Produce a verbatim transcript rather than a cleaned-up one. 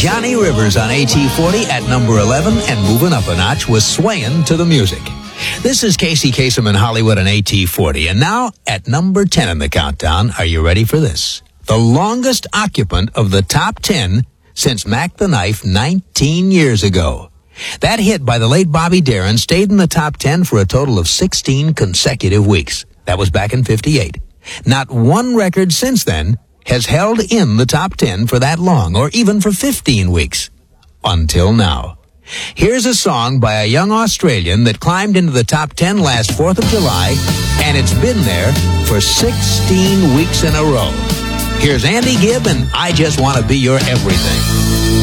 Johnny Rivers on A T forty at number eleven, and moving up a notch was Swaying to the Music. This is Casey Kasem in Hollywood on A T forty, and now at number ten in the countdown, are you ready for this? The longest occupant of the top ten since Mac the Knife nineteen years ago. That hit by the late Bobby Darin stayed in the top ten for a total of sixteen consecutive weeks. That was back in fifty-eight. Not one record since then has held in the top ten for that long, or even for fifteen weeks. Until now. Here's a song by a young Australian that climbed into the top ten last fourth of July, and it's been there for sixteen weeks in a row. Here's Andy Gibb and I Just Want to Be Your Everything.